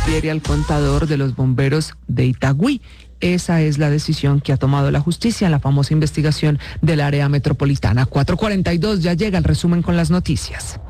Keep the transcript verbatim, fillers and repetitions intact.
refiere al contador de los bomberos de Itagüí. Esa es la decisión que ha tomado la justicia en la famosa investigación del área metropolitana. cuatro cuarenta y dos, ya llega el resumen con las noticias.